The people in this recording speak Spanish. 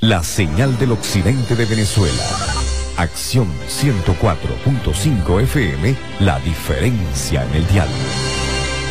La señal del occidente de Venezuela. Acción 104.5 FM, la diferencia en el diálogo.